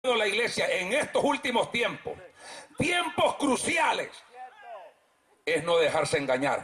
la iglesia en estos últimos tiempos, tiempos cruciales, es no dejarse engañar.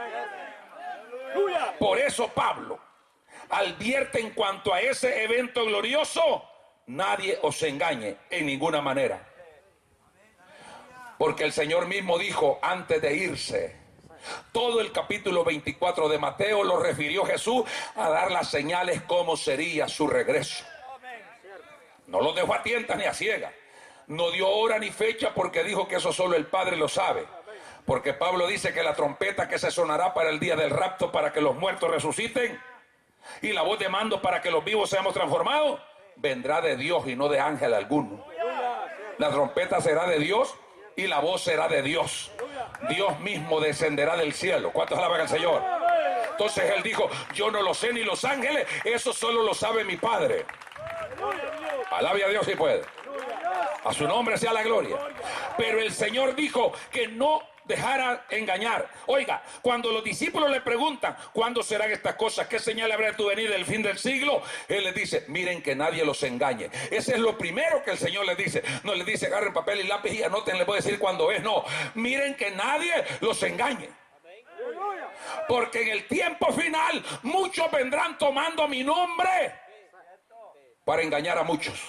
Por eso Pablo advierte en cuanto a ese evento glorioso: nadie os engañe en ninguna manera. Porque el Señor mismo dijo antes de irse, todo el capítulo 24 de Mateo lo refirió Jesús a dar las señales cómo sería su regreso. No lo dejó a tientas ni a ciegas. No dio hora ni fecha, porque dijo que eso solo el Padre lo sabe. Porque Pablo dice que la trompeta que se sonará para el día del rapto, para que los muertos resuciten, y la voz de mando para que los vivos seamos transformados, vendrá de Dios y no de ángel alguno. La trompeta será de Dios y la voz será de Dios. Dios mismo descenderá del cielo. ¿Cuántos alaban al Señor? Entonces él dijo: yo no lo sé ni los ángeles, eso solo lo sabe mi Padre. Alabe a Dios si puede. A su nombre sea la gloria. Pero el Señor dijo que no dejara engañar. Oiga, cuando los discípulos le preguntan ¿cuándo serán estas cosas? ¿Qué señal habrá de tu venida del fin del siglo? Él les dice: miren que nadie los engañe. Ese es lo primero que el Señor les dice. No les dice agarren papel y lápiz y anoten, les voy a decir cuándo es. No, miren que nadie los engañe. Porque en el tiempo final muchos vendrán tomando mi nombre para engañar a muchos.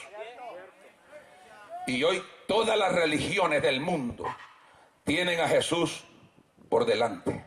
Y hoy todas las religiones del mundo tienen a Jesús por delante.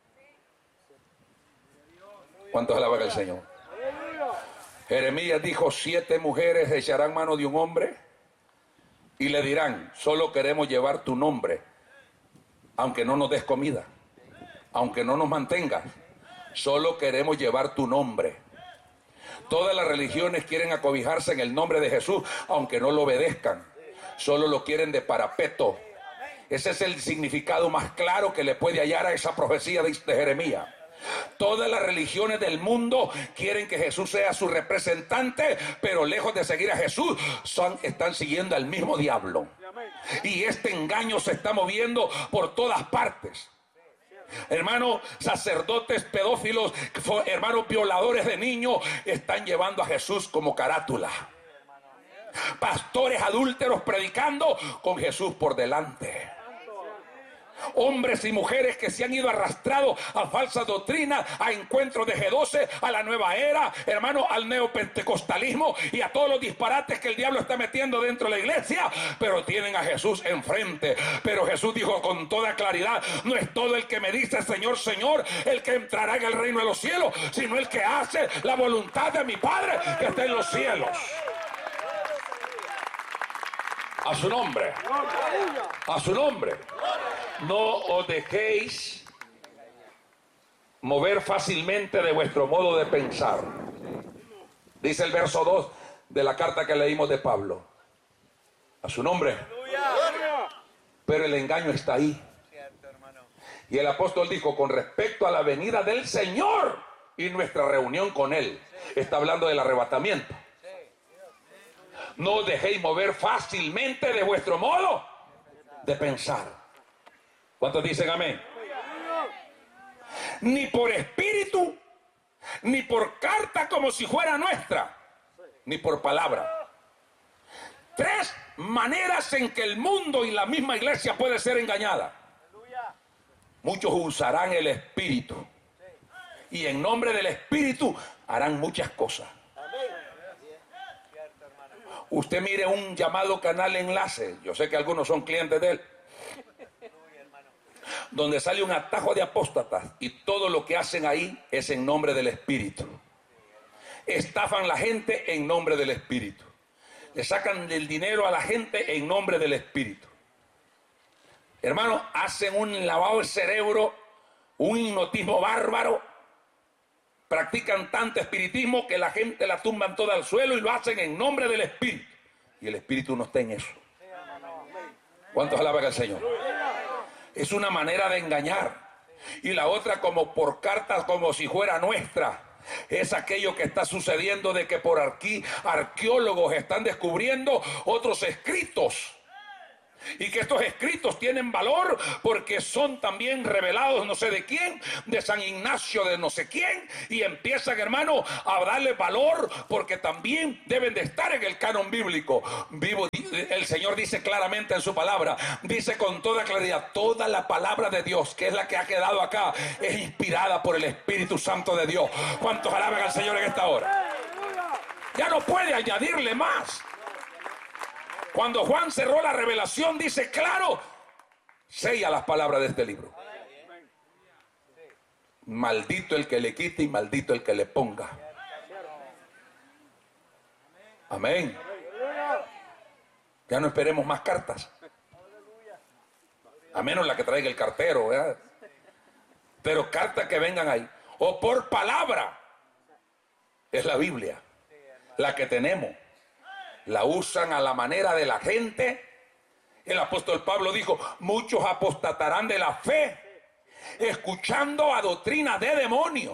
¿Cuántos alaban al Señor? Jeremías dijo: 7 mujeres echarán mano de un hombre y le dirán: solo queremos llevar tu nombre, aunque no nos des comida, aunque no nos mantengas, solo queremos llevar tu nombre. Todas las religiones quieren acobijarse en el nombre de Jesús, aunque no lo obedezcan, solo lo quieren de parapeto. Ese es el significado más claro que le puede hallar a esa profecía de Jeremías. Todas las religiones del mundo quieren que Jesús sea su representante, pero lejos de seguir a Jesús, están siguiendo al mismo diablo. Y este engaño se está moviendo por todas partes. Hermanos, sacerdotes pedófilos, hermanos violadores de niños, están llevando a Jesús como carátula. Pastores adúlteros predicando con Jesús por delante. Hombres y mujeres que se han ido arrastrados a falsas doctrinas, a encuentros de G12, a la nueva era, hermano, al neopentecostalismo y a todos los disparates que el diablo está metiendo dentro de la iglesia, pero tienen a Jesús enfrente. Pero Jesús dijo con toda claridad: no es todo el que me dice Señor, Señor el que entrará en el reino de los cielos, sino el que hace la voluntad de mi Padre que está en los cielos. A su nombre. A su nombre. No os dejéis mover fácilmente de vuestro modo de pensar. Dice el verso 2 de la carta que leímos de Pablo. A su nombre. Pero el engaño está ahí. Y el apóstol dijo: con respecto a la venida del Señor y nuestra reunión con Él. Está hablando del arrebatamiento. No os dejéis mover fácilmente de vuestro modo de pensar. ¿Cuántos dicen amén? Ni por espíritu, ni por carta como si fuera nuestra, ni por palabra. 3 maneras en que el mundo y la misma iglesia puede ser engañada. Muchos usarán el espíritu y en nombre del espíritu harán muchas cosas. Usted mire un llamado Canal Enlace, yo sé que algunos son clientes de él, donde sale un atajo de apóstatas y todo lo que hacen ahí es en nombre del espíritu. Estafan a la gente en nombre del espíritu. Le sacan el dinero a la gente en nombre del espíritu. Hermano, hacen un lavado de cerebro, un hipnotismo bárbaro. Practican tanto espiritismo que la gente la tumban toda al suelo y lo hacen en nombre del espíritu. Y el espíritu no está en eso. ¿Cuántos alaban al Señor? Es una manera de engañar. Y la otra, como por cartas, como si fuera nuestra. Es aquello que está sucediendo de que por aquí arqueólogos están descubriendo otros escritos Y que estos escritos tienen valor porque son también revelados no sé de quién, de San Ignacio de no sé quién, y empiezan, hermano, a darle valor porque también deben de estar en el canon bíblico. El Señor dice claramente en su palabra, dice con toda claridad, toda la palabra de Dios, que es la que ha quedado acá, es inspirada por el Espíritu Santo de Dios. ¿Cuántos alaban al Señor en esta hora? Ya no puede añadirle más. Cuando Juan cerró la revelación, dice claro, sella las palabras de este libro. Maldito el que le quite y maldito el que le ponga. Amén. Ya no esperemos más cartas, a menos la que traiga el cartero, ¿verdad? Pero cartas que vengan ahí, o por palabra, es la Biblia, la que tenemos. La usan a la manera de la gente. El apóstol Pablo dijo, muchos apostatarán de la fe, escuchando a doctrina de demonios.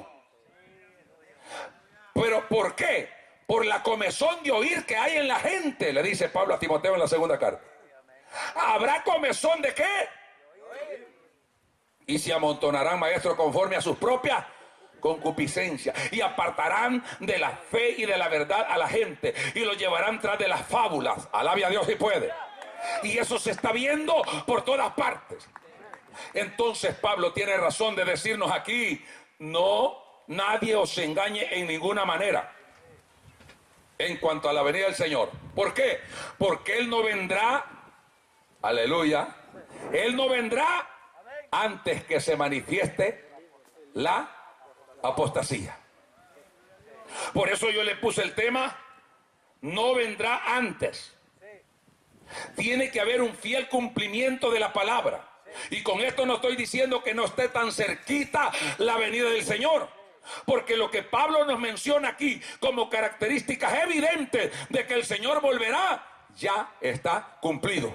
¿Pero por qué? Por la comezón de oír que hay en la gente, le dice Pablo a Timoteo en la segunda carta. ¿Habrá comezón de qué? Y se amontonarán maestros conforme a sus propias concupiscencia, y apartarán de la fe y de la verdad a la gente, y lo llevarán tras de las fábulas. Alabe a Dios si puede. Y eso se está viendo por todas partes. Entonces Pablo tiene razón de decirnos aquí, no, nadie os engañe en ninguna manera en cuanto a la venida del Señor. ¿Por qué? Porque Él no vendrá, aleluya, Él no vendrá antes que se manifieste la apostasía. Por eso yo le puse el tema, no vendrá antes. Tiene que haber un fiel cumplimiento de la palabra. Y con esto no estoy diciendo que no esté tan cerquita la venida del Señor, porque lo que Pablo nos menciona aquí como características evidentes de que el Señor volverá, ya está cumplido.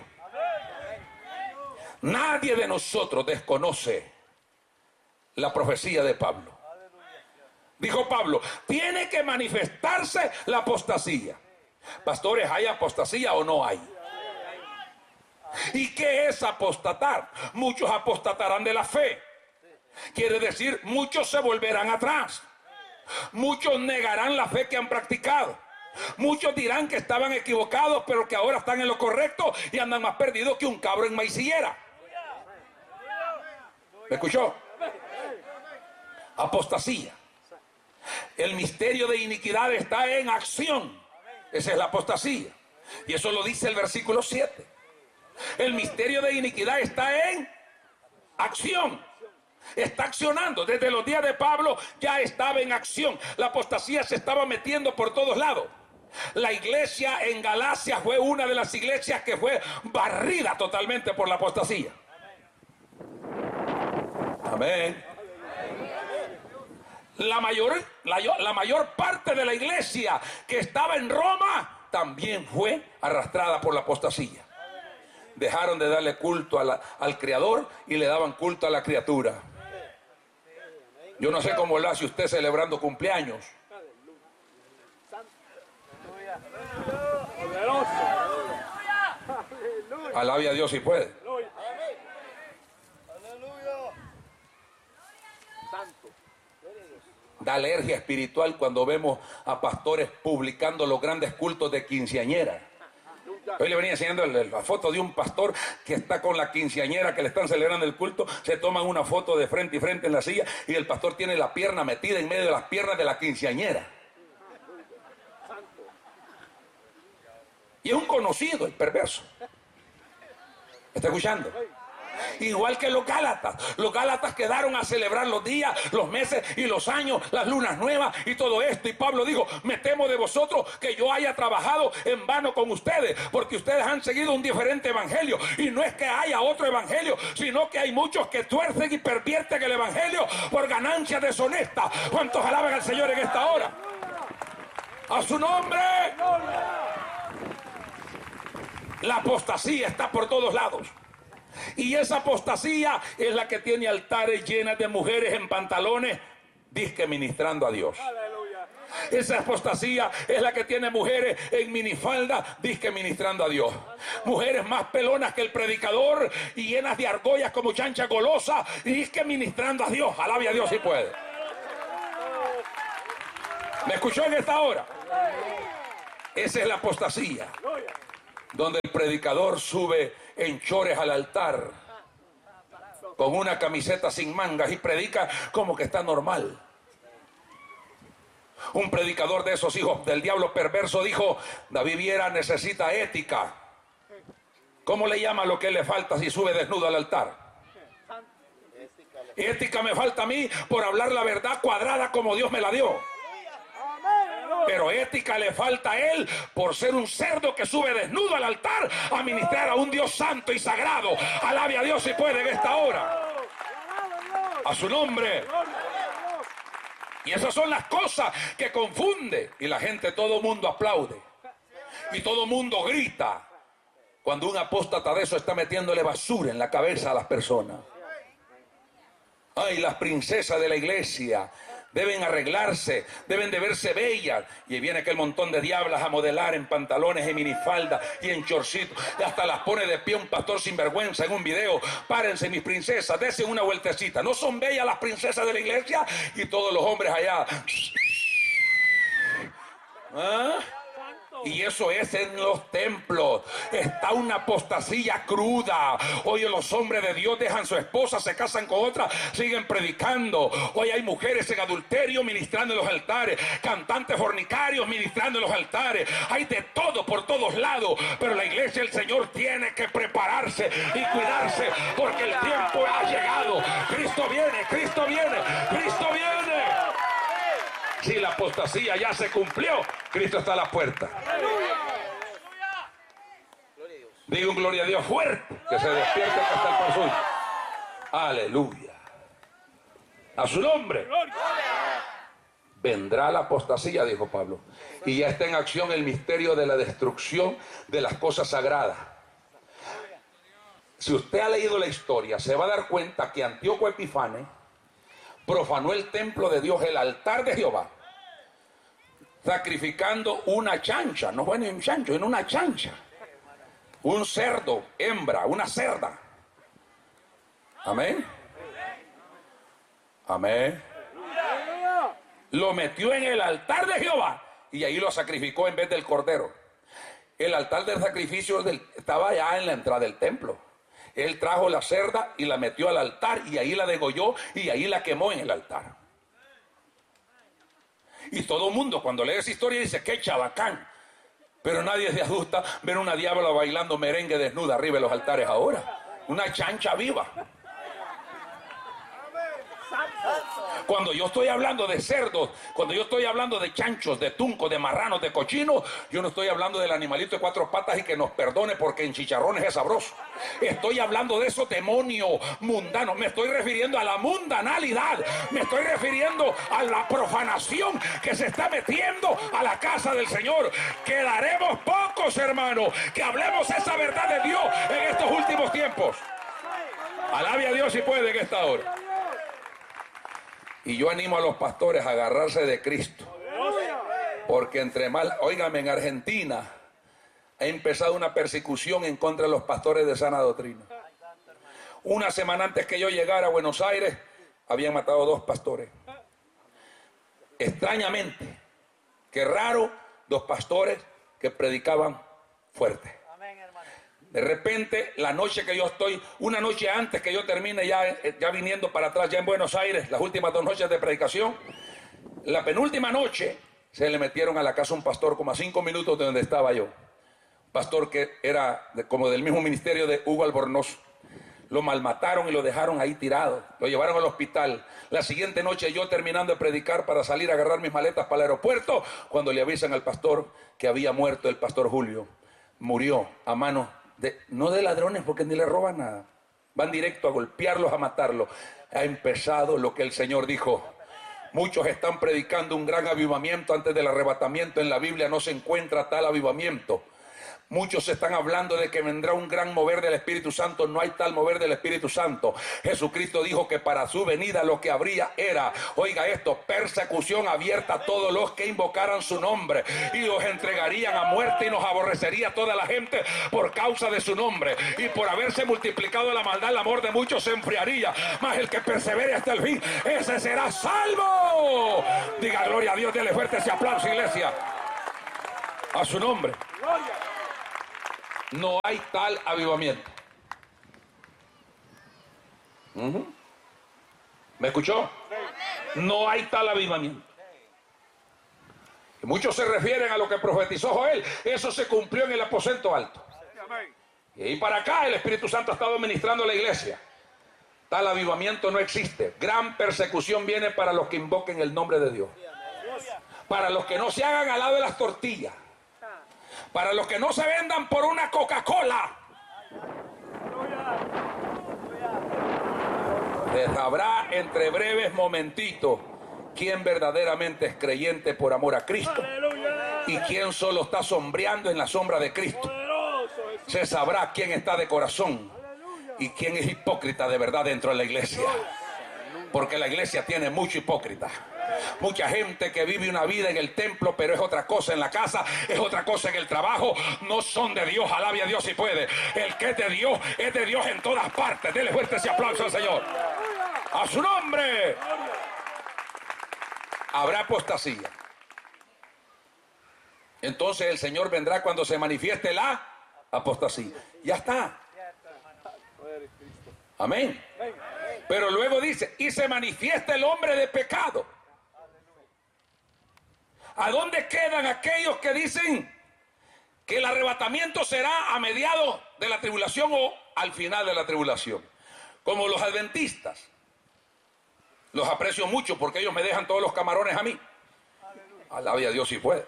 Nadie de nosotros desconoce la profecía de Pablo. Dijo Pablo, tiene que manifestarse la apostasía. Pastores, ¿hay apostasía o no hay? ¿Y qué es apostatar? Muchos apostatarán de la fe. Quiere decir, muchos se volverán atrás. Muchos negarán la fe que han practicado. Muchos dirán que estaban equivocados, pero que ahora están en lo correcto y andan más perdidos que un cabro en maicillera. ¿Me escuchó? Apostasía. El misterio de iniquidad está en acción. Esa es la apostasía. Y eso lo dice el versículo 7. El misterio de iniquidad está en acción. Está accionando. Desde los días de Pablo ya estaba en acción. La apostasía se estaba metiendo por todos lados. La iglesia en Galacia fue una de las iglesias que fue barrida totalmente por la apostasía. Amén. La mayor parte de la iglesia que estaba en Roma también fue arrastrada por la apostasía. Dejaron de darle culto al Creador y le daban culto a la criatura. Yo no sé cómo lo hace usted celebrando cumpleaños. Alabe a Dios si puede. Da alergia espiritual cuando vemos a pastores publicando los grandes cultos de quinceañera. Hoy le venía enseñando la foto de un pastor que está con la quinceañera que le están celebrando el culto. Se toman una foto de frente y frente en la silla y el pastor tiene la pierna metida en medio de las piernas de la quinceañera. Y es un conocido, el perverso. ¿Está escuchando? Igual que los Gálatas. Los Gálatas quedaron a celebrar los días, los meses y los años, las lunas nuevas y todo esto. Y Pablo dijo, me temo de vosotros que yo haya trabajado en vano con ustedes, porque ustedes han seguido un diferente evangelio. Y no es que haya otro evangelio, sino que hay muchos que tuercen y pervierten el evangelio por ganancias deshonestas. ¿Cuántos alaban al Señor en esta hora? ¡A su nombre! La apostasía está por todos lados. Y esa apostasía es la que tiene altares llenas de mujeres en pantalones, disque ministrando a Dios. Esa apostasía es la que tiene mujeres en minifalda, disque ministrando a Dios. Mujeres más pelonas que el predicador y llenas de argollas como chancha golosa, y disque ministrando a Dios. Alabe a Dios si puede. ¿Me escuchó en esta hora? Esa es la apostasía, donde el predicador sube en chores al altar con una camiseta sin mangas y predica como que está normal. Un predicador de esos hijos del diablo perverso dijo: David Viera necesita ética. ¿Cómo le llama lo que le falta si sube desnudo al altar? Ética me falta a mí por hablar la verdad cuadrada como Dios me la dio. Pero ética le falta a él por ser un cerdo que sube desnudo al altar a ministrar a un Dios santo y sagrado. Alabe a Dios si puede en esta hora. A su nombre. Y esas son las cosas que confunde. Y la gente, todo mundo aplaude. Y todo mundo grita cuando un apóstata de eso está metiéndole basura en la cabeza a las personas. Ay, las princesas de la iglesia deben arreglarse, deben de verse bellas. Y viene aquel montón de diablas a modelar en pantalones, en minifalda y en chorcitos. Y hasta las pone de pie un pastor sinvergüenza en un video. Párense, mis princesas, dense una vueltecita. ¿No son bellas las princesas de la iglesia? Y todos los hombres allá. ¿Ah? Y eso es en los templos. Está una apostasía cruda. Oye, los hombres de Dios dejan su esposa, se casan con otra, siguen predicando. Hoy hay mujeres en adulterio ministrando en los altares, cantantes fornicarios ministrando en los altares. Hay de todo por todos lados. Pero la iglesia del Señor tiene que prepararse y cuidarse, porque el tiempo ha llegado. Cristo viene, Cristo viene, Cristo viene. Si la apostasía ya se cumplió, Cristo está a la puerta. Diga un gloria a Dios fuerte, que se despierte que está el pan suyo. Aleluya. A su nombre. Vendrá la apostasía, dijo Pablo. Y ya está en acción el misterio de la destrucción de las cosas sagradas. Si usted ha leído la historia, se va a dar cuenta que Antíoco Epifanes profanó el templo de Dios, el altar de Jehová, sacrificando una chancha. No fue ni un chancho, en una chancha. Un cerdo, hembra, una cerda. Amén. Amén. Lo metió en el altar de Jehová y ahí lo sacrificó en vez del cordero. El altar del sacrificio estaba allá en la entrada del templo. Él trajo la cerda y la metió al altar y ahí la degolló y ahí la quemó en el altar. Y todo el mundo cuando lee esa historia dice: ¡qué chabacán! Pero nadie se asusta ver una diabla bailando merengue desnuda arriba de los altares ahora. Una chancha viva. Cuando yo estoy hablando de cerdos, cuando yo estoy hablando de chanchos, de tuncos, de marranos, de cochinos, yo no estoy hablando del animalito de cuatro patas y que nos perdone porque en chicharrones es sabroso. Estoy hablando de esos demonios mundanos. Me estoy refiriendo a la mundanalidad. Me estoy refiriendo a la profanación que se está metiendo a la casa del Señor. Quedaremos pocos, hermanos, que hablemos esa verdad de Dios en estos últimos tiempos. Alabe a Dios si puede en esta hora. Y yo animo a los pastores a agarrarse de Cristo. Porque entre más, óigame, en Argentina ha empezado una persecución en contra de los pastores de sana doctrina. Una semana antes que yo llegara a Buenos Aires, habían matado 2 pastores. Extrañamente, qué raro, 2 pastores que predicaban fuerte. De repente, la noche que yo estoy, una noche antes que yo termine ya viniendo para atrás, ya en Buenos Aires, las últimas 2 noches de predicación, la penúltima noche se le metieron a la casa un pastor como a 5 minutos de donde estaba yo. Pastor que era como del mismo ministerio de Hugo Albornoz. Lo malmataron y lo dejaron ahí tirado. Lo llevaron al hospital. La siguiente noche yo terminando de predicar para salir a agarrar mis maletas para el aeropuerto, cuando le avisan al pastor que había muerto el pastor Julio. Murió a manos no de ladrones, porque ni le roban nada. Van directo a golpearlos, a matarlos. Ha empezado lo que el Señor dijo. Muchos están predicando un gran avivamiento antes del arrebatamiento. En la Biblia no se encuentra tal avivamiento. Muchos están hablando de que vendrá un gran mover del Espíritu Santo. No hay tal mover del Espíritu Santo. Jesucristo dijo que para su venida lo que habría era, oiga esto, persecución abierta a todos los que invocaran su nombre, y los entregarían a muerte, y nos aborrecería toda la gente por causa de su nombre, y por haberse multiplicado la maldad el amor de muchos se enfriaría, mas el que persevere hasta el fin, ese será salvo. Diga gloria a Dios, dele fuerte ese aplauso, iglesia, a su nombre. No hay tal avivamiento. ¿Me escuchó? No hay tal avivamiento. Y muchos se refieren a lo que profetizó Joel. Eso se cumplió en el aposento alto. Y ahí para acá el Espíritu Santo ha estado ministrando a la iglesia. Tal avivamiento no existe. Gran persecución viene para los que invoquen el nombre de Dios. Para los que no se hagan al lado de las tortillas. Para los que no se vendan por una Coca-Cola. Se sabrá entre breves momentitos quién verdaderamente es creyente por amor a Cristo y quién solo está sombreando en la sombra de Cristo. Se sabrá quién está de corazón y quién es hipócrita de verdad dentro de la iglesia. Porque la iglesia tiene mucho hipócrita. Mucha gente que vive una vida en el templo, pero es otra cosa en la casa, es otra cosa en el trabajo. No son de Dios, alabe a Dios si puede. El que es de Dios en todas partes. Dele fuerte ese aplauso al Señor. ¡A su nombre! Habrá apostasía. Entonces el Señor vendrá cuando se manifieste la apostasía. Ya está. Amén. Pero luego dice, y se manifiesta el hombre de pecado. ¿A dónde quedan aquellos que dicen que el arrebatamiento será a mediados de la tribulación o al final de la tribulación? Como los adventistas. Los aprecio mucho porque ellos me dejan todos los camarones a mí. Alabe a Dios si puede.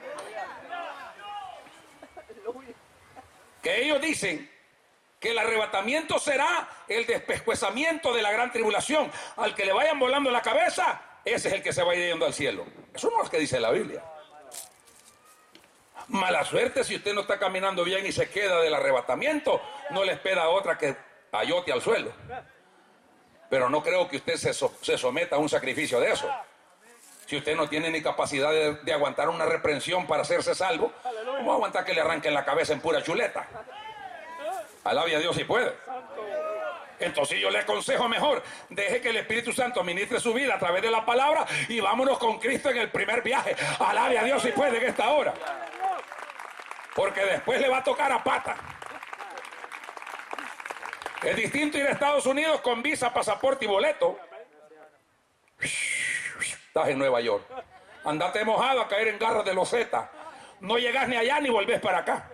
Que ellos dicen que el arrebatamiento será el despescuezamiento de la gran tribulación. Al que le vayan volando la cabeza, ese es el que se va a ir yendo al cielo. Eso no es lo que dice la Biblia. Mala suerte si usted no está caminando bien y se queda del arrebatamiento, no le espera otra que ayote al suelo. Pero no creo que usted se someta a un sacrificio de eso. Si usted no tiene ni capacidad de aguantar una reprensión para hacerse salvo, ¿cómo aguantar que le arranquen la cabeza en pura chuleta? Alabe a Dios si puede. Entonces yo le aconsejo mejor, deje que el Espíritu Santo ministre su vida a través de la palabra y vámonos con Cristo en el primer viaje. Alabe a Dios si puede en esta hora. Porque después le va a tocar a pata. Es distinto ir a Estados Unidos con visa, pasaporte y boleto. Estás en Nueva York. Andate mojado a caer en garras de loseta. No llegas ni allá ni volvés para acá.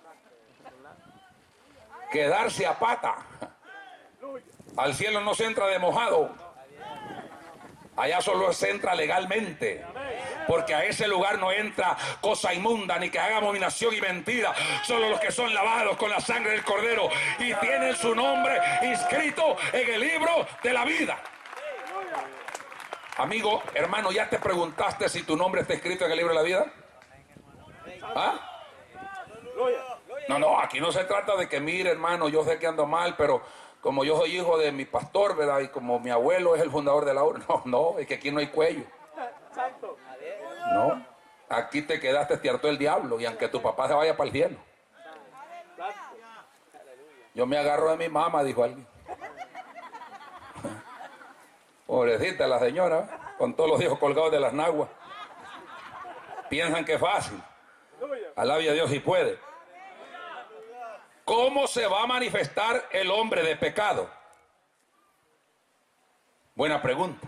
Quedarse a pata. Al cielo no se entra de mojado. Allá solo se entra legalmente. Porque a ese lugar no entra cosa inmunda ni que haga abominación y mentira. Solo los que son lavados con la sangre del Cordero y tienen su nombre inscrito en el libro de la vida. Amigo, hermano, ¿ya te preguntaste si tu nombre está escrito en el libro de la vida? ¿Ah? No, aquí no se trata de que, mire, hermano, yo sé que ando mal, pero como yo soy hijo de mi pastor, ¿verdad? Y como mi abuelo es el fundador de la obra. No, es que aquí no hay cuello. No, aquí te quedaste, te hartó el diablo, y aunque tu papá se vaya para el cielo. Yo me agarro de mi mamá, dijo alguien. Pobrecita la señora, con todos los hijos colgados de las naguas. Piensan que es fácil. Alabe a Dios si puede. ¿Cómo se va a manifestar el hombre de pecado? Buena pregunta.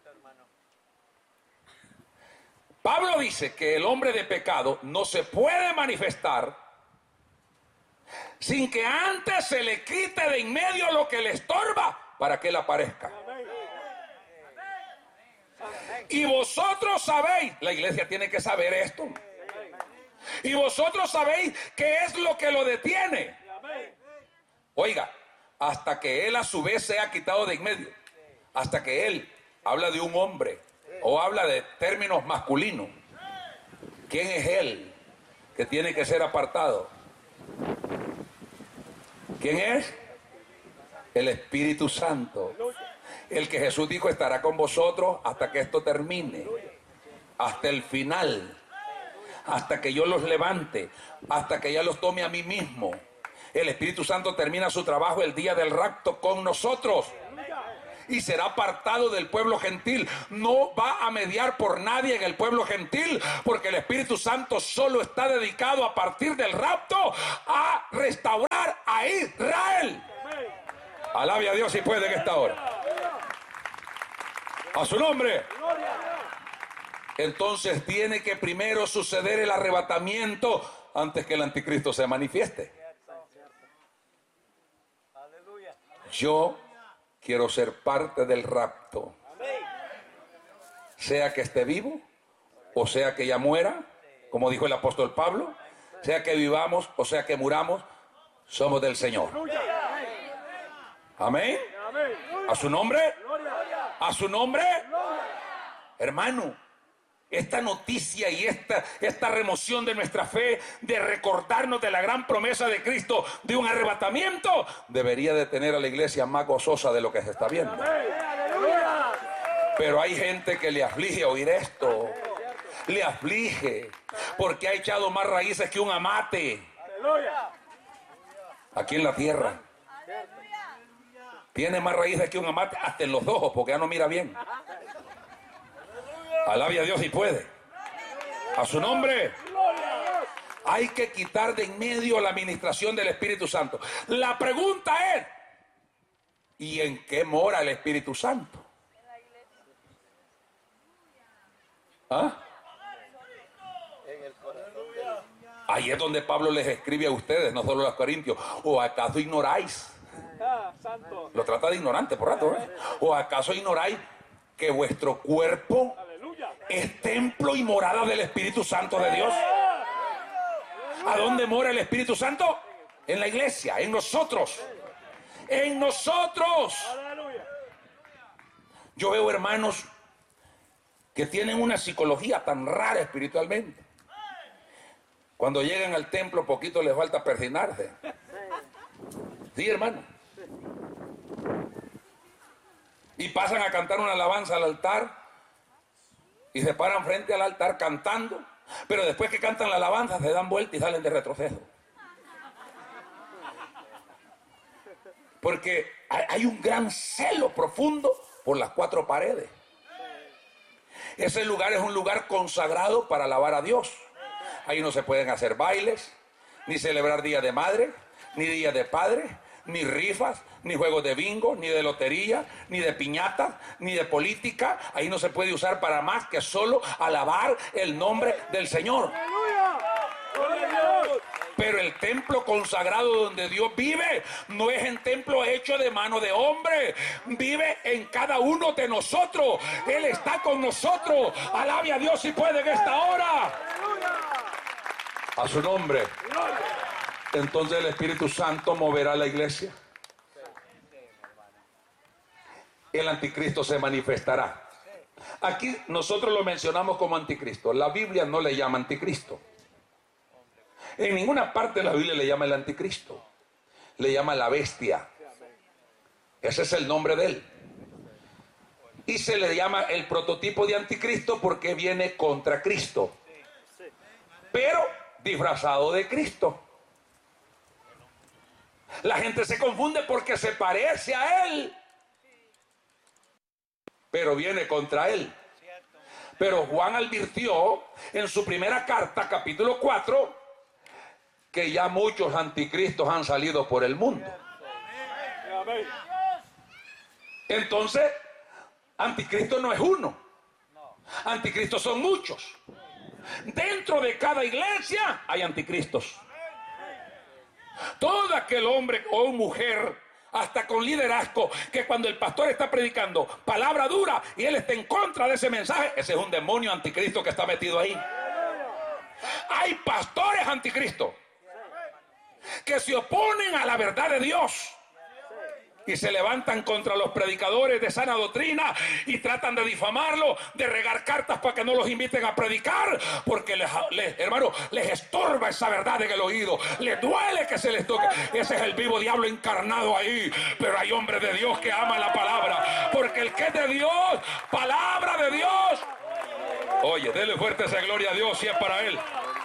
Pablo dice que el hombre de pecado no se puede manifestar sin que antes se le quite de en medio lo que le estorba para que él aparezca. Y vosotros sabéis, la iglesia tiene que saber esto. Y vosotros sabéis qué es lo que lo detiene. Oiga, hasta que él a su vez sea quitado de en medio. Hasta que él habla de un hombre o habla de términos masculinos. ¿Quién es él que tiene que ser apartado? ¿Quién es? El Espíritu Santo. El que Jesús dijo estará con vosotros hasta que esto termine. Hasta el final. Hasta que yo los levante. Hasta que ya los tome a mí mismo. El Espíritu Santo termina su trabajo el día del rapto con nosotros. Y será apartado del pueblo gentil. No va a mediar por nadie en el pueblo gentil, porque el Espíritu Santo solo está dedicado a partir del rapto a restaurar a Israel. Alabe a Dios si puede en esta hora. A su nombre. Entonces tiene que primero suceder el arrebatamiento antes que el anticristo se manifieste. Yo quiero ser parte del rapto. Sea que esté vivo o sea que ya muera, como dijo el apóstol Pablo, sea que vivamos o sea que muramos, somos del Señor. Amén. A su nombre. A su nombre. Hermano, esta noticia y esta remoción de nuestra fe, de recordarnos de la gran promesa de Cristo, de un arrebatamiento, debería de tener a la iglesia más gozosa de lo que se está viendo. Pero hay gente que le aflige oír esto. Le aflige porque ha echado más raíces que un amate aquí en la tierra. Tiene más raíces que un amate hasta en los ojos, porque ya no mira bien. Alabe a Dios si puede. A su nombre. Hay que quitar de en medio la administración del Espíritu Santo. La pregunta es, ¿y en qué mora el Espíritu Santo? ¿Ah? Ahí es donde Pablo les escribe a ustedes, no solo a los corintios. ¿O acaso ignoráis? Lo trata de ignorante por rato, ¿eh? ¿O acaso ignoráis que vuestro cuerpo es templo y morada del Espíritu Santo de Dios? ¿A dónde mora el Espíritu Santo? En la iglesia, en nosotros. En nosotros. Yo veo hermanos que tienen una psicología tan rara espiritualmente. Cuando llegan al templo, poquito les falta persignarse. Sí, hermano. Y pasan a cantar una alabanza al altar y se paran frente al altar cantando, pero después que cantan la alabanza se dan vuelta y salen de retroceso. Porque hay un gran celo profundo por las cuatro paredes. Ese lugar es un lugar consagrado para alabar a Dios. Ahí no se pueden hacer bailes, ni celebrar día de madre, ni día de padre, ni rifas, ni juegos de bingo, ni de lotería, ni de piñata, ni de política. Ahí no se puede usar para más que solo alabar el nombre del Señor. Pero el templo consagrado donde Dios vive no es en templo hecho de mano de hombre. Vive en cada uno de nosotros. Él está con nosotros. Alabe a Dios si puede en esta hora. A su nombre. Entonces el Espíritu Santo moverá a la iglesia. El anticristo se manifestará. Aquí nosotros lo mencionamos como anticristo. La Biblia no le llama anticristo. En ninguna parte de la Biblia le llama el anticristo. Le llama la bestia. Ese es el nombre de él. Y se le llama el prototipo de anticristo porque viene contra Cristo, pero disfrazado de Cristo. La gente se confunde porque se parece a él, pero viene contra él. Pero Juan advirtió en su primera carta, capítulo 4, que ya muchos anticristos han salido por el mundo. Entonces, anticristo no es uno. Anticristos son muchos. Dentro de cada iglesia hay anticristos. Todo aquel hombre o mujer, hasta con liderazgo, que cuando el pastor está predicando palabra dura y él está en contra de ese mensaje, ese es un demonio anticristo que está metido ahí. Hay pastores anticristos que se oponen a la verdad de Dios y se levantan contra los predicadores de sana doctrina y tratan de difamarlo, de regar cartas para que no los inviten a predicar, porque hermano, les estorba esa verdad en el oído, les duele que se les toque. Ese es el vivo diablo encarnado ahí. Pero hay hombres de Dios que aman la palabra, porque el que es de Dios, palabra de Dios. Oye, dele fuerte esa gloria a Dios si es para él.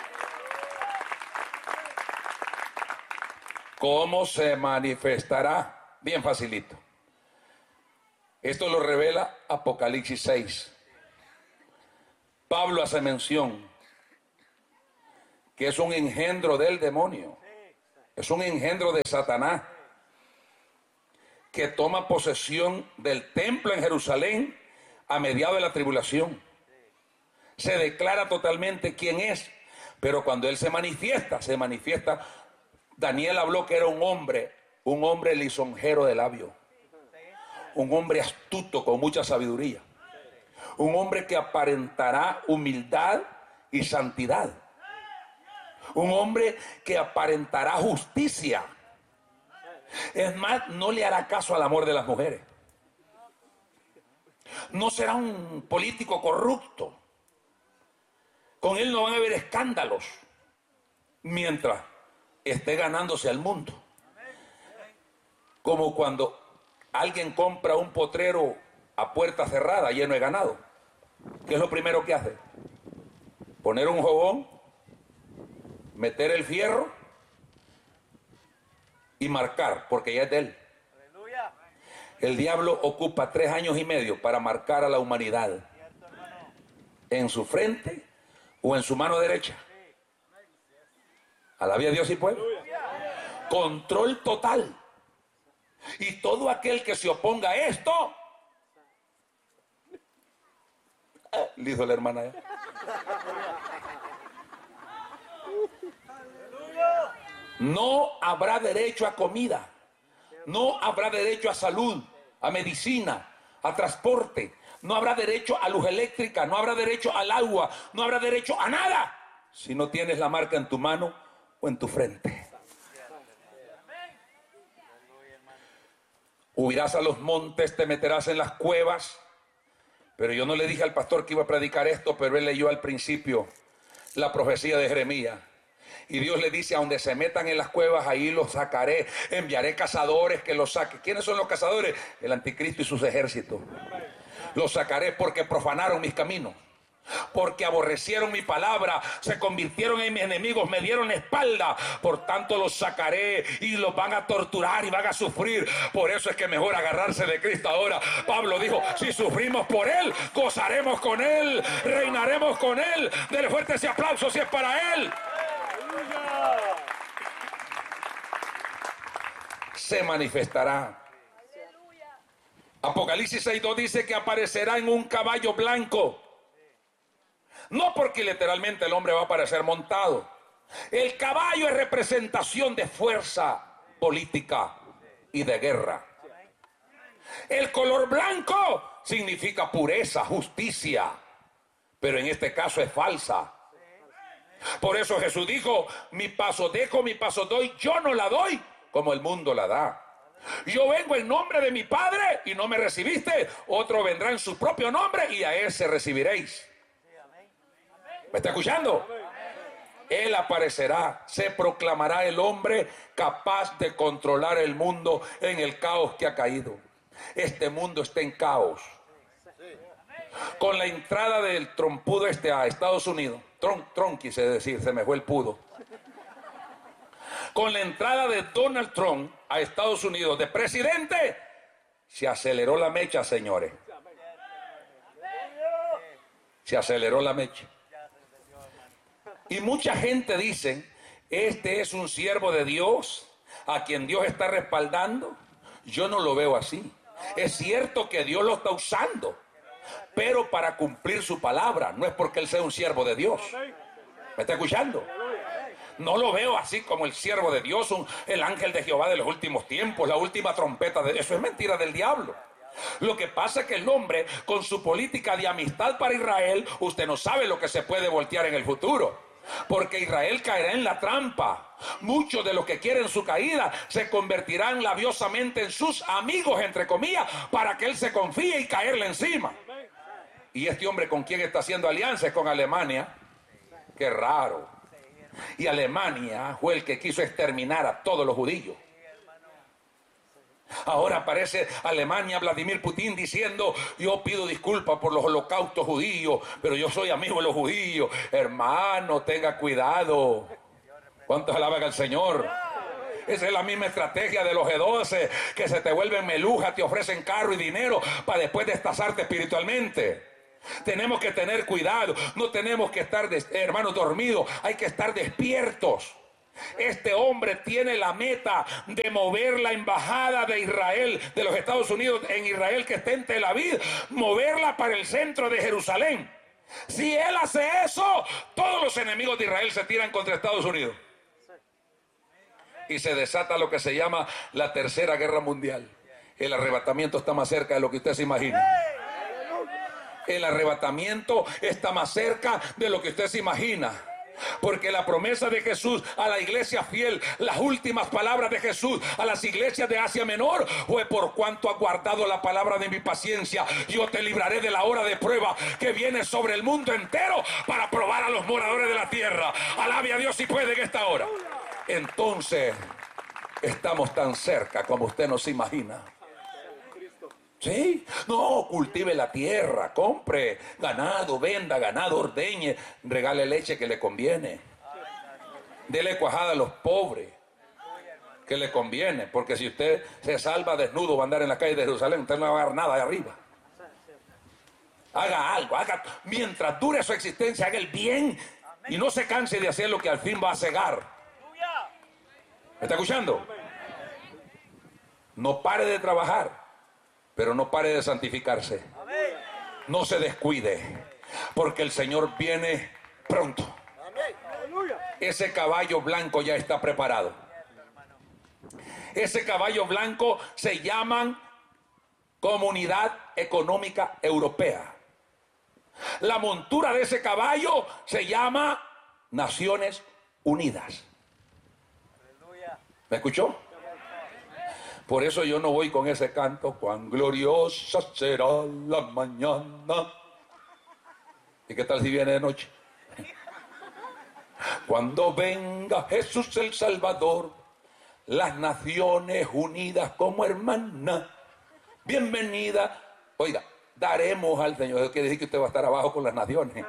¿Cómo se manifestará? Bien facilito. Esto lo revela Apocalipsis 6. Pablo hace mención que es un engendro del demonio, es un engendro de Satanás, que toma posesión del templo en Jerusalén a mediados de la tribulación. Se declara totalmente quién es, pero cuando él se manifiesta, Daniel habló que era un hombre lisonjero de labio, un hombre astuto con mucha sabiduría, un hombre que aparentará humildad y santidad, un hombre que aparentará justicia. Es más, no le hará caso al amor de las mujeres. No será un político corrupto. Con él no van a haber escándalos mientras esté ganándose al mundo. Como cuando alguien compra un potrero a puerta cerrada lleno de ganado. ¿Qué es lo primero que hace? Poner un jobón, meter el fierro y marcar, porque ya es de él. El diablo ocupa 3 años y medio para marcar a la humanidad en su frente o en su mano derecha. Alabía a Dios y pueblo. Control total. Y todo aquel que se oponga a esto, le dijo la hermana, no habrá derecho a comida, no habrá derecho a salud, a medicina, a transporte, no habrá derecho a luz eléctrica, no habrá derecho al agua, no habrá derecho a nada si no tienes la marca en tu mano o en tu frente. Huirás a los montes, te meterás en las cuevas. Pero yo no le dije al pastor que iba a predicar esto, pero él leyó al principio la profecía de Jeremías. Y Dios le dice: a donde se metan en las cuevas, ahí los sacaré. Enviaré cazadores que los saquen. ¿Quiénes son los cazadores? El anticristo y sus ejércitos. Los sacaré porque profanaron mis caminos, porque aborrecieron mi palabra, se convirtieron en mis enemigos, me dieron la espalda. Por tanto los sacaré y los van a torturar y van a sufrir. Por eso es que mejor agarrarse de Cristo ahora. Pablo dijo: si sufrimos por él, gozaremos con él, reinaremos con él. Dele fuerte ese aplauso si es para él. Se manifestará. Apocalipsis 6:2 dice que aparecerá en un caballo blanco. No porque literalmente el hombre va a aparecer montado. El caballo es representación de fuerza política y de guerra. El color blanco significa pureza, justicia, pero en este caso es falsa. Por eso Jesús dijo: mi paso dejo, mi paso doy, yo no la doy como el mundo la da. Yo vengo en nombre de mi Padre y no me recibiste, otro vendrá en su propio nombre y a ese recibiréis. ¿Me está escuchando? Él aparecerá, se proclamará el hombre capaz de controlar el mundo en el caos que ha caído. Este mundo está en caos. Con la entrada del trompudo a Estados Unidos, Trump quise decir, se me fue el pudo. Con la entrada de Donald Trump a Estados Unidos de presidente, se aceleró la mecha, señores. Se aceleró la mecha. Y mucha gente dice: este es un siervo de Dios a quien Dios está respaldando. Yo no lo veo así. Es cierto que Dios lo está usando, pero para cumplir su palabra, no es porque él sea un siervo de Dios. ¿Me está escuchando? No lo veo así como el siervo de Dios, el ángel de Jehová de los últimos tiempos, la última trompeta de... Eso es mentira del diablo. Lo que pasa es que el hombre, con su política de amistad para Israel, usted no sabe lo que se puede voltear en el futuro. porque Israel caerá en la trampa. Muchos de los que quieren su caída se convertirán labiosamente en sus amigos, entre comillas, para que él se confíe y caerle encima. Y este hombre, ¿con quién está haciendo alianza? Es con Alemania. Qué raro. Y Alemania fue el que quiso exterminar a todos los judíos. Ahora aparece Alemania, Vladimir Putin, diciendo: yo pido disculpas por los holocaustos judíos, pero yo soy amigo de los judíos. Hermano, tenga cuidado. ¿Cuántos alaban al Señor? Esa es la misma estrategia de los G12, que se te vuelven melujas, te ofrecen carro y dinero para después destazarte espiritualmente. Tenemos que tener cuidado, no tenemos que estar, hermanos, dormidos, hay que estar despiertos. Este hombre tiene la meta de mover la embajada de Israel, de los Estados Unidos en Israel, que está en Tel Aviv, moverla para el centro de Jerusalén. Si él hace eso, todos los enemigos de Israel se tiran contra Estados Unidos y se desata lo que se llama la Tercera Guerra Mundial. El arrebatamiento está más cerca de lo que usted se imagina. El arrebatamiento está más cerca de lo que usted se imagina. Porque la promesa de Jesús a la iglesia fiel, las últimas palabras de Jesús a las iglesias de Asia Menor, fue: por cuanto has guardado la palabra de mi paciencia, yo te libraré de la hora de prueba que viene sobre el mundo entero para probar a los moradores de la tierra. Alabe a Dios si puede en esta hora. Entonces, estamos tan cerca como usted no se imagina. ¿Sí? No, cultive la tierra, compre ganado, venda ganado, ordeñe, regale leche que le conviene. Dele cuajada a los pobres, que le conviene, porque si usted se salva desnudo, va a andar en la calle de Jerusalén, usted no va a agarrar nada de arriba. Haga algo, mientras dure su existencia, haga el bien y no se canse de hacer lo que al fin va a cegar. ¿Me está escuchando? No pare de trabajar, pero no pare de santificarse. No se descuide, porque el Señor viene pronto. Ese caballo blanco ya está preparado. Ese caballo blanco se llama Comunidad Económica Europea. La montura de ese caballo se llama Naciones Unidas. ¿Me escuchó? Por eso yo no voy con ese canto: cuán gloriosa será la mañana. ¿Y qué tal si viene de noche? Cuando venga Jesús el Salvador, las Naciones Unidas como hermanas, bienvenida. Oiga, daremos al Señor. Eso quiere decir que usted va a estar abajo con las naciones.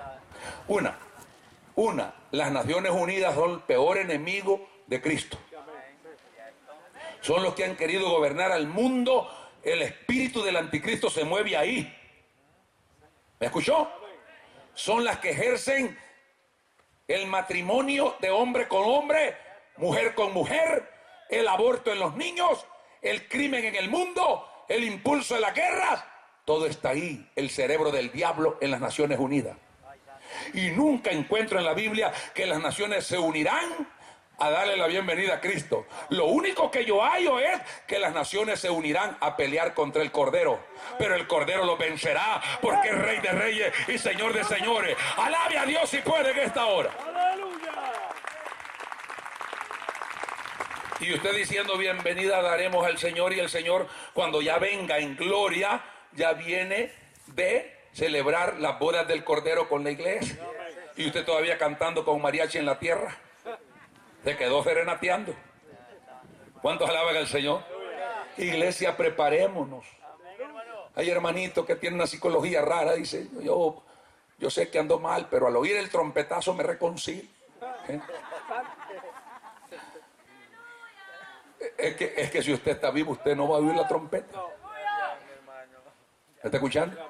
Las Naciones Unidas son el peor enemigo de Cristo. Son los que han querido gobernar al mundo. El espíritu del anticristo se mueve ahí. ¿Me escuchó? Son las que ejercen el matrimonio de hombre con hombre, mujer con mujer, el aborto en los niños, el crimen en el mundo, el impulso de las guerras. Todo está ahí, el cerebro del diablo en las Naciones Unidas. Y nunca encuentro en la Biblia que las naciones se unirán a darle la bienvenida a Cristo. Lo único que yo hallo es que las naciones se unirán a pelear contra el Cordero, pero el Cordero los vencerá, porque es Rey de Reyes y Señor de Señores. Alabe a Dios si puede en esta hora. Y usted diciendo: bienvenida daremos al Señor, y el Señor, cuando ya venga en gloria, ya viene de celebrar las bodas del Cordero con la iglesia. Y usted todavía cantando con mariachi en la tierra. Se quedó serenateando. ¿Cuántos alaban al Señor? Iglesia, preparémonos. Hay hermanitos que tienen una psicología rara. Dice: yo sé que ando mal, pero al oír el trompetazo me reconcilio. Es que si usted está vivo, usted no va a oír la trompeta. ¿Me está escuchando?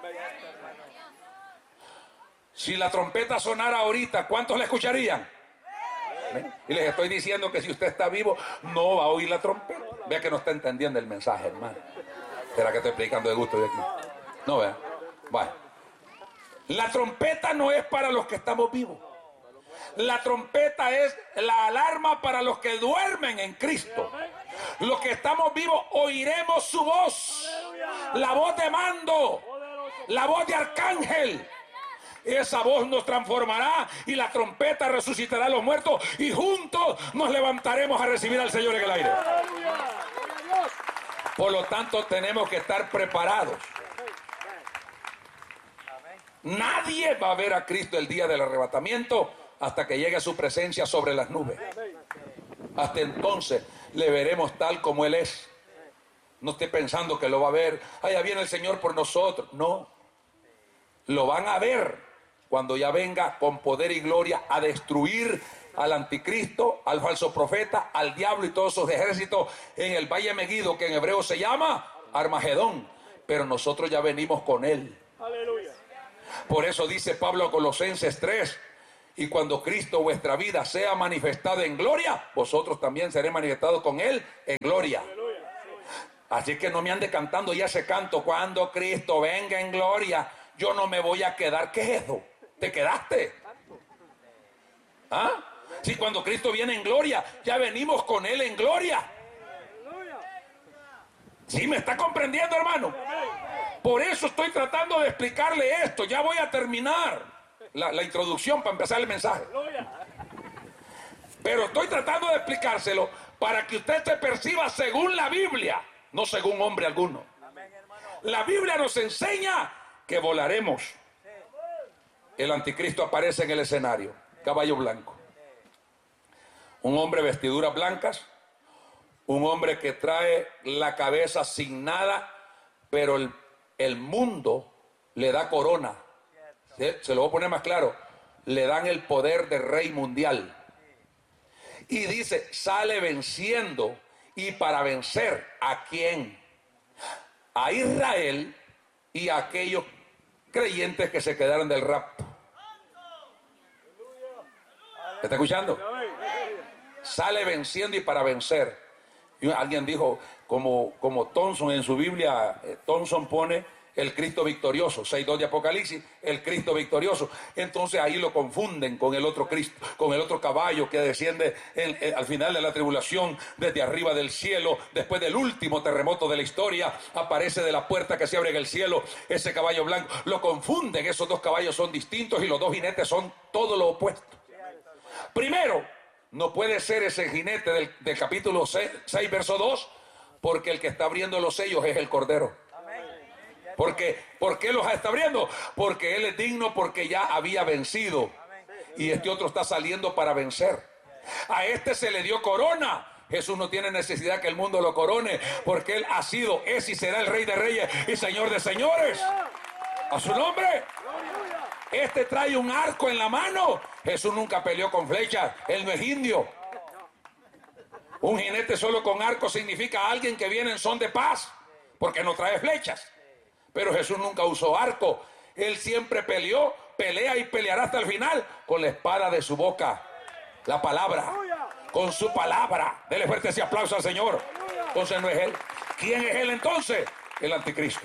Si la trompeta sonara ahorita, ¿cuántos la escucharían? Y les estoy diciendo que si usted está vivo, no va a oír la trompeta. Vea que no está entendiendo el mensaje, hermano. ¿Será que estoy predicando de gusto de aquí? No, vea. Vaya. La trompeta no es para los que estamos vivos. La trompeta es la alarma para los que duermen en Cristo. Los que estamos vivos oiremos su voz. La voz de mando. La voz de arcángel. esa voz nos transformará y la trompeta resucitará a los muertos y juntos nos levantaremos a recibir al Señor en el aire. Por lo tanto, tenemos que estar preparados. Nadie va a ver a Cristo el día del arrebatamiento hasta que llegue a su presencia sobre las nubes. Hasta entonces le veremos tal como Él es. No esté pensando que lo va a ver. Allá viene el Señor por nosotros. No. Lo van a ver cuando ya venga con poder y gloria a destruir al anticristo, al falso profeta, al diablo y todos sus ejércitos en el valle Megido, que en hebreo se llama Armagedón. Pero nosotros ya venimos con Él. Aleluya. Por eso dice Pablo a Colosenses 3, y cuando Cristo vuestra vida sea manifestada en gloria, vosotros también seréis manifestados con Él en gloria. Así que no me ande cantando ya ese canto, cuando Cristo venga en gloria, yo no me voy a quedar. ¿Qué es eso? ¿Te quedaste? ¿Ah? Si cuando Cristo viene en gloria, ya venimos con Él en gloria. ¿Sí me está comprendiendo, hermano? Por eso estoy tratando de explicarle esto. Ya voy a terminar la introducción para empezar el mensaje. Pero estoy tratando de explicárselo para que usted se perciba según la Biblia, no según hombre alguno. La Biblia nos enseña que volaremos. El anticristo aparece en el escenario, caballo blanco. Un hombre vestiduras blancas, un hombre que trae la cabeza sin nada, pero el mundo le da corona. Se lo voy a poner más claro. Le dan el poder de rey mundial. Y dice, sale venciendo. ¿Y para vencer a quién? A Israel y a aquellos creyentes que se quedaron del rapto. ¿Me está escuchando? Sale venciendo y para vencer. Y alguien dijo, como Thompson en su Biblia, Thompson pone el Cristo victorioso, 6:2 de Apocalipsis, el Cristo victorioso. Entonces ahí lo confunden con el otro Cristo, con el otro caballo que desciende al final de la tribulación, desde arriba del cielo, después del último terremoto de la historia, aparece de la puerta que se abre en el cielo, ese caballo blanco. Lo confunden, esos dos caballos son distintos y los dos jinetes son todo lo opuesto. Primero, no puede ser ese jinete del capítulo 6, verso 2, porque el que está abriendo los sellos es el Cordero. ¿Por qué los está abriendo? Porque Él es digno, porque ya había vencido. Y este otro está saliendo para vencer. A este se le dio corona. Jesús no tiene necesidad que el mundo lo corone, porque Él ha sido, es y será el Rey de Reyes y Señor de Señores. A su nombre. Este trae un arco en la mano. Jesús nunca peleó con flechas. Él no es indio. Un jinete solo con arco significa alguien que viene en son de paz, porque no trae flechas. Pero Jesús nunca usó arco. Él siempre peleó, pelea y peleará hasta el final con la espada de su boca. La palabra. Con su palabra. Dele fuerte ese aplauso al Señor. Entonces no es Él. ¿Quién es Él entonces? El anticristo.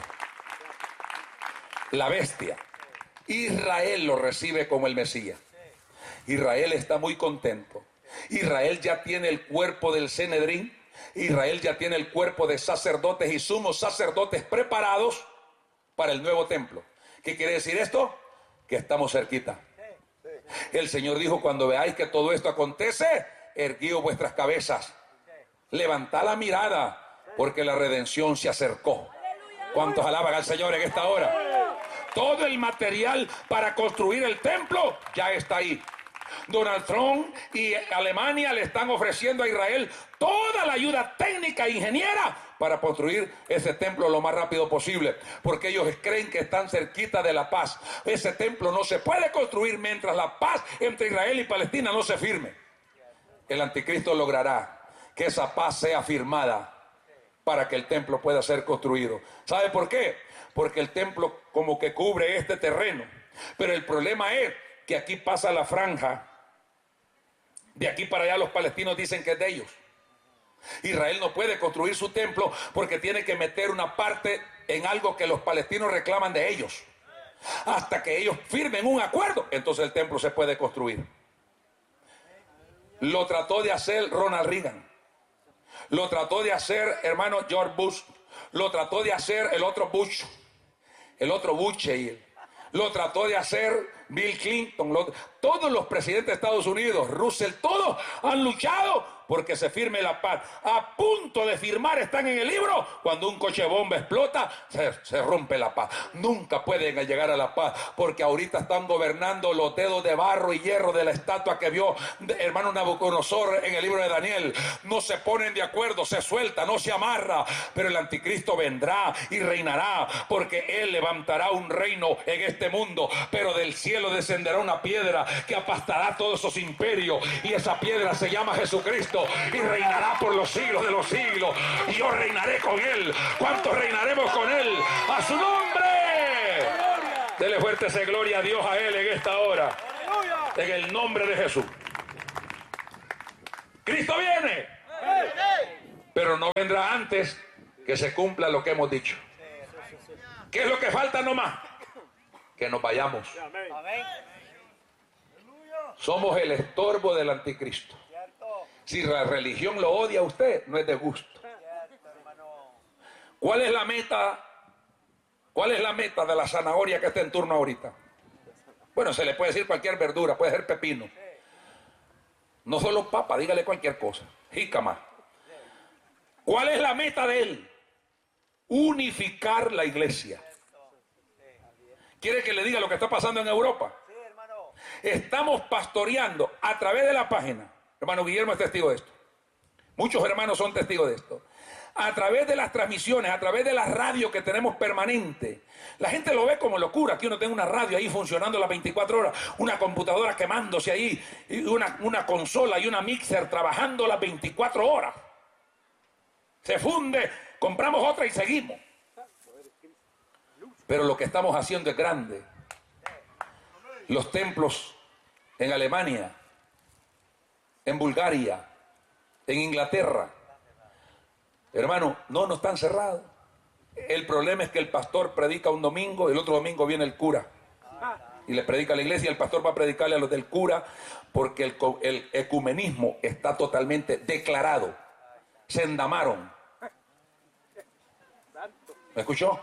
La bestia. Israel lo recibe como el Mesías. Israel está muy contento. Israel ya tiene el cuerpo del Sanedrín. Israel ya tiene el cuerpo de sacerdotes y sumos sacerdotes preparados para el nuevo templo. ¿Qué quiere decir esto? Que estamos cerquita. El Señor dijo, cuando veáis que todo esto acontece, erguíos vuestras cabezas, levantad la mirada, porque la redención se acercó. ¿Cuántos alaban al Señor en esta hora? Todo el material para construir el templo ya está ahí. Donald Trump y Alemania le están ofreciendo a Israel toda la ayuda técnica e ingeniera para construir ese templo lo más rápido posible, porque ellos creen que están cerquita de la paz. Ese templo no se puede construir mientras la paz entre Israel y Palestina no se firme. El anticristo logrará que esa paz sea firmada para que el templo pueda ser construido. ¿Sabe por qué? Porque el templo como que cubre este terreno, pero el problema es que aquí pasa la franja. De aquí para allá los palestinos dicen que es de ellos. Israel no puede construir su templo porque tiene que meter una parte en algo que los palestinos reclaman de ellos. Hasta que ellos firmen un acuerdo, entonces el templo se puede construir. Lo trató de hacer Ronald Reagan. Lo trató de hacer, hermano, George Bush. Lo trató de hacer el otro Bush. El otro Bush. Lo trató de hacer Bill Clinton, todos los presidentes de Estados Unidos, Roosevelt, todos han luchado porque se firme la paz. A punto de firmar están en el libro. Cuando un coche bomba explota, se rompe la paz. Nunca pueden llegar a la paz, porque ahorita están gobernando los dedos de barro y hierro de la estatua que vio hermano Nabucodonosor en el libro de Daniel. No se ponen de acuerdo, se suelta, no se amarra, pero el anticristo vendrá y reinará, porque él levantará un reino en este mundo, pero del cielo descenderá una piedra que aplastará todos esos imperios, y esa piedra se llama Jesucristo, y reinará por los siglos de los siglos, y yo reinaré con él. ¿Cuántos reinaremos con él? ¡A su nombre! Dele fuerte ese gloria a Dios a él en esta hora, en el nombre de Jesús. Cristo viene, pero no vendrá antes que se cumpla lo que hemos dicho. ¿Qué es lo que falta nomás? Que nos vayamos. Somos el estorbo del anticristo. Si la religión lo odia a usted, no es de gusto. ¿Cuál es la meta? ¿Cuál es la meta de la zanahoria que está en turno ahorita? Bueno, se le puede decir cualquier verdura, puede ser pepino. No solo papa, dígale cualquier cosa. Jícama. ¿Cuál es la meta de él? Unificar la iglesia. ¿Quiere que le diga lo que está pasando en Europa? Estamos pastoreando a través de la página. Hermano Guillermo es testigo de esto. Muchos hermanos son testigos de esto. A través de las transmisiones, a través de la radio que tenemos permanente. La gente lo ve como locura, que uno tenga una radio ahí funcionando las 24 horas, una computadora quemándose ahí, y una consola y una mixer trabajando las 24 horas. Se funde, compramos otra y seguimos. Pero lo que estamos haciendo es grande. Los templos en Alemania, en Bulgaria, en Inglaterra, hermano, no están cerrados. El problema es que el pastor predica un domingo, el otro domingo viene el cura y le predica a la iglesia, y el pastor va a predicarle a los del cura, porque el ecumenismo está totalmente declarado. Se endamaron. ¿Me escuchó?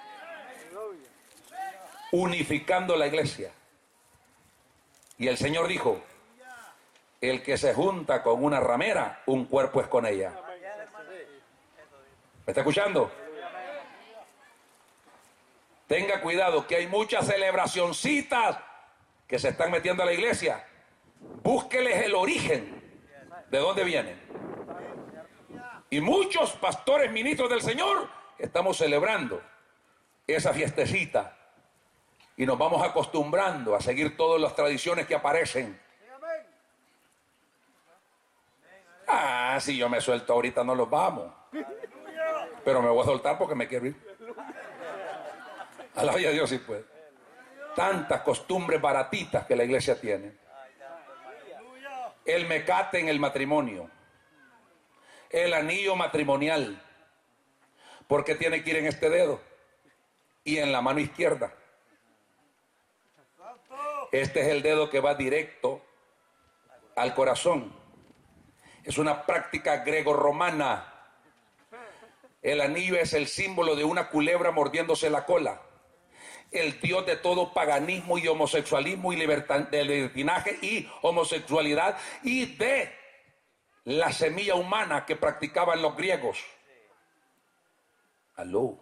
Unificando la iglesia. Y el Señor dijo: el que se junta con una ramera, un cuerpo es con ella. ¿Me está escuchando? Tenga cuidado, que hay muchas celebracioncitas que se están metiendo a la iglesia. Búsqueles el origen, de dónde vienen. Y muchos pastores, ministros del Señor, estamos celebrando esa fiestecita y nos vamos acostumbrando a seguir todas las tradiciones que aparecen. Ah, si yo me suelto ahorita no los vamos, pero me voy a soltar porque me quiero ir. Alaba a Dios si puede. Tantas costumbres baratitas que la iglesia tiene. El mecate en el matrimonio, el anillo matrimonial, porque tiene que ir en este dedo y en la mano izquierda. Este es el dedo que va directo al corazón. Es una práctica grego-romana. El anillo es el símbolo de una culebra mordiéndose la cola. El dios de todo paganismo y homosexualismo y de libertinaje y homosexualidad y de la semilla humana que practicaban los griegos. Aló.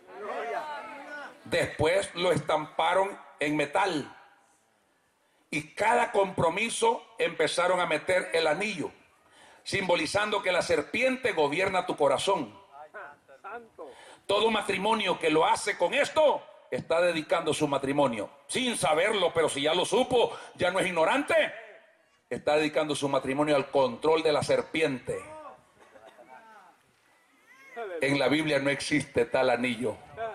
Después lo estamparon en metal y cada compromiso empezaron a meter el anillo, simbolizando que la serpiente gobierna tu corazón. Todo matrimonio que lo hace con esto está dedicando su matrimonio, sin saberlo, pero si ya lo supo, ya no es ignorante. Está dedicando su matrimonio al control de la serpiente. En la Biblia no existe tal anillo.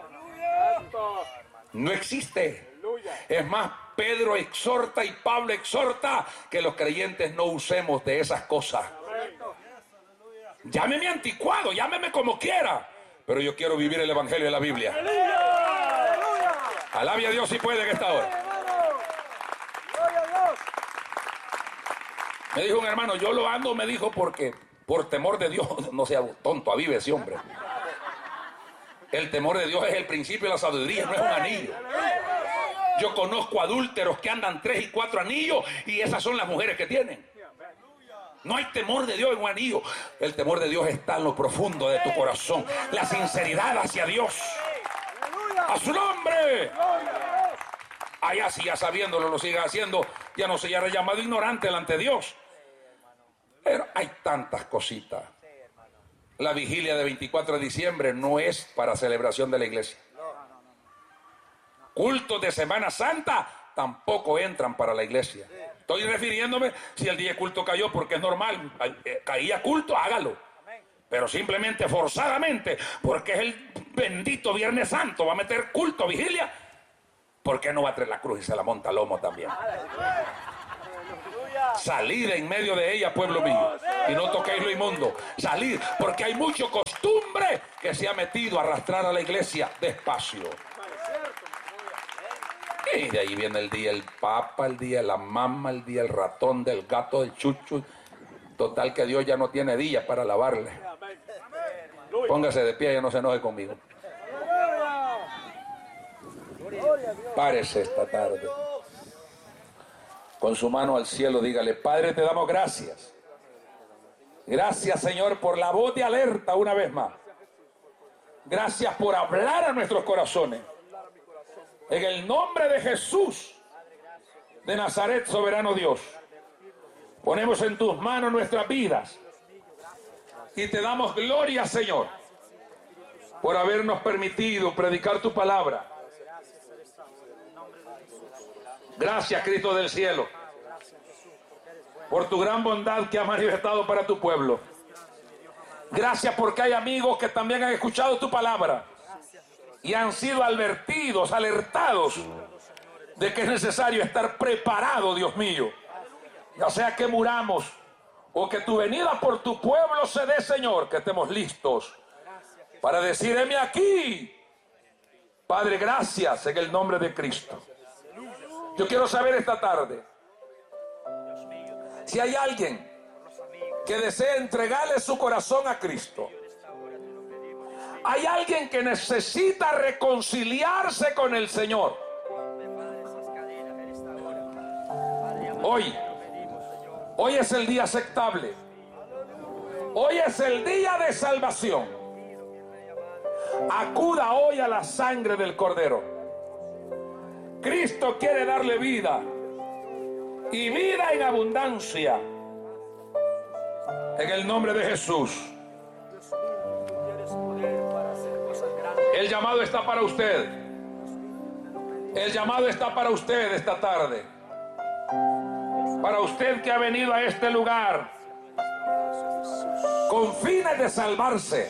No existe. Es más, Pedro exhorta y Pablo exhorta que los creyentes no usemos de esas cosas. Llámeme anticuado, llámeme como quiera, pero yo quiero vivir el evangelio de la Biblia. Alabe a Dios si puede en esta hora. Me dijo un hermano, yo lo ando, me dijo, porque por temor de Dios, no sea tonto, avive ese hombre. El temor de Dios es el principio de la sabiduría, no es un anillo. Yo conozco adúlteros que andan 3 y 4 anillos y esas son las mujeres que tienen. No hay temor de Dios en un anillo. El temor de Dios está en lo profundo de tu corazón. La sinceridad hacia Dios. ¡A su nombre! Allá si ya sabiéndolo lo siga haciendo, ya no se haya llamado ignorante delante de Dios. Pero hay tantas cositas. La vigilia de 24 de diciembre no es para celebración de la iglesia. Cultos de Semana Santa tampoco entran para la iglesia. Estoy refiriéndome, si el día de culto cayó porque es normal, caía culto, hágalo. Pero simplemente forzadamente, porque es el bendito Viernes Santo, va a meter culto, vigilia, ¿por qué no va a traer la cruz y se la monta al lomo también? Salid en medio de ella, pueblo mío, y no toquéis lo inmundo. Salid, porque hay mucha costumbre que se ha metido a arrastrar a la iglesia despacio. Y de ahí viene el día del papa, el día de la mama, el día del ratón, del gato, del chucho. Total que Dios ya no tiene días para alabarle. Póngase de pie y no se enoje conmigo. Párese esta tarde. Con su mano al cielo, dígale: Padre, te damos gracias. Gracias, Señor, por la voz de alerta una vez más. Gracias por hablar a nuestros corazones. En el nombre de Jesús de Nazaret, soberano Dios, ponemos en tus manos nuestras vidas y te damos gloria, Señor, por habernos permitido predicar tu palabra. Gracias, Cristo del cielo, por tu gran bondad que has manifestado para tu pueblo. Gracias porque hay amigos que también han escuchado tu palabra y han sido advertidos, alertados de que es necesario estar preparado, Dios mío. Ya sea que muramos o que tu venida por tu pueblo se dé, Señor, que estemos listos para decir: heme aquí. Padre, gracias en el nombre de Cristo. Yo quiero saber esta tarde si hay alguien que desea entregarle su corazón a Cristo. Hay alguien que necesita reconciliarse con el Señor. Hoy es el día aceptable. Hoy es el día de salvación. Acuda hoy a la sangre del Cordero. Cristo quiere darle vida y vida en abundancia. En el nombre de Jesús. El llamado está para usted. El llamado está para usted esta tarde. Para usted que ha venido a este lugar con fines de salvarse.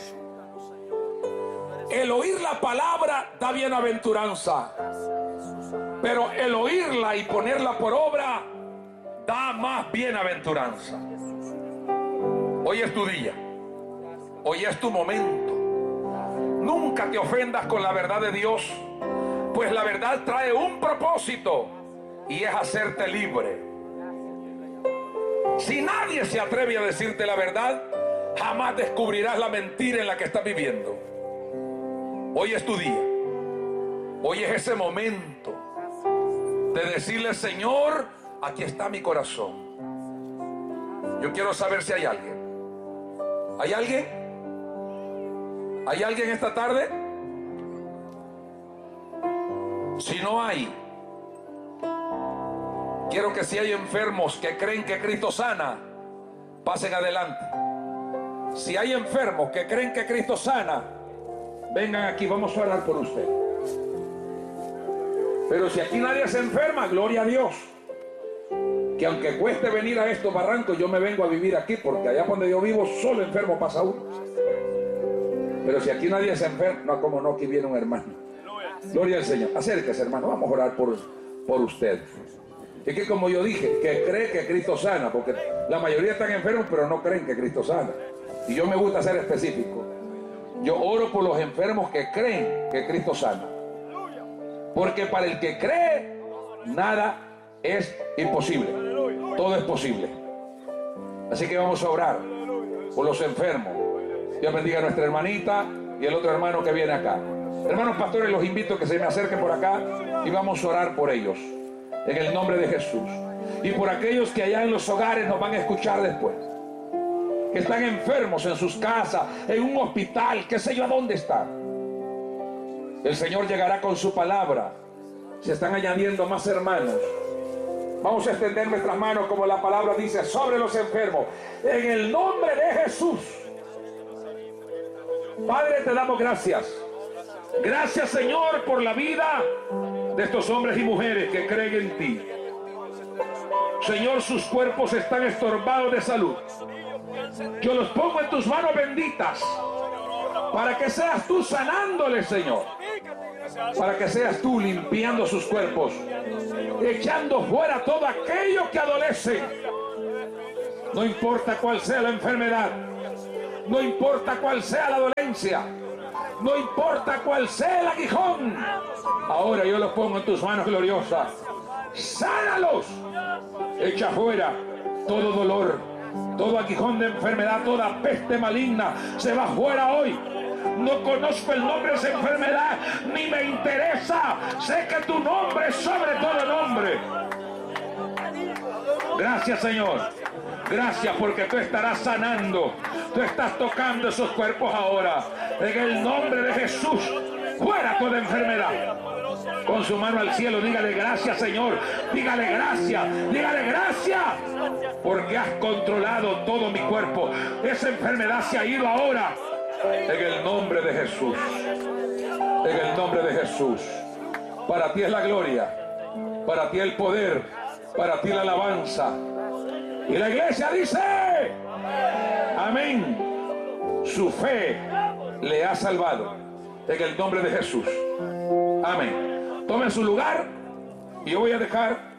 El oír la palabra da bienaventuranza, pero el oírla y ponerla por obra da más bienaventuranza. Hoy es tu día. Hoy es tu momento. Nunca te ofendas con la verdad de Dios, pues la verdad trae un propósito y es hacerte libre. Si nadie se atreve a decirte la verdad, jamás descubrirás la mentira en la que estás viviendo. Hoy es tu día. Hoy es ese momento de decirle: Señor, aquí está mi corazón. Yo quiero saber si hay alguien. ¿Hay alguien? ¿Hay alguien esta tarde? Si no hay, quiero que si hay enfermos que creen que Cristo sana, pasen adelante. Si hay enfermos que creen que Cristo sana, vengan aquí, vamos a orar por usted. Pero si aquí nadie se enferma, gloria a Dios. Que aunque cueste venir a estos barrancos, yo me vengo a vivir aquí, porque allá donde yo vivo, solo enfermo pasa uno. Pero si aquí nadie se enferma, no, como no, aquí viene un hermano. Gloria al Señor. Acérquese, hermano, vamos a orar por usted. Es que como yo dije, que cree que Cristo sana, porque la mayoría están enfermos, pero no creen que Cristo sana. Y yo me gusta ser específico. Yo oro por los enfermos que creen que Cristo sana. Porque para el que cree, nada es imposible. Todo es posible. Así que vamos a orar por los enfermos. Dios bendiga a nuestra hermanita. y el otro hermano que viene acá. Hermanos pastores, los invito a que se me acerquen por acá y vamos a orar por ellos, en el nombre de Jesús. Y por aquellos que allá en los hogares nos van a escuchar después, que están enfermos en sus casas, en un hospital, qué sé yo a dónde están. El Señor llegará con su palabra. Se están añadiendo más hermanos. Vamos a extender nuestras manos como la palabra dice, sobre los enfermos, en el nombre de Jesús. Padre, te damos gracias. Gracias, Señor, por la vida de estos hombres y mujeres que creen en ti. Señor, sus cuerpos están estorbados de salud. Yo los pongo en tus manos benditas para que seas tú sanándoles, Señor. Para que seas tú limpiando sus cuerpos, echando fuera todo aquello que adolece. No importa cuál sea la enfermedad, no importa cuál sea la dolencia, no importa cuál sea el aguijón. Ahora yo los pongo en tus manos gloriosas. Sánalos. Echa fuera todo dolor, todo aguijón de enfermedad, toda peste maligna. Se va fuera hoy. No conozco el nombre de esa enfermedad, ni me interesa. Sé que tu nombre es sobre todo nombre. Gracias, Señor. Gracias porque tú estarás sanando. Tú estás tocando esos cuerpos ahora. En el nombre de Jesús, fuera toda enfermedad. Con su mano al cielo, dígale gracias, Señor. Dígale gracias. Dígale gracias. Porque has controlado todo mi cuerpo. Esa enfermedad se ha ido ahora. En el nombre de Jesús. En el nombre de Jesús. Para ti es la gloria. Para ti el poder. Para ti la alabanza. Y la iglesia dice: amén. Su fe le ha salvado. En el nombre de Jesús. Amén. Tomen su lugar. Y yo voy a dejar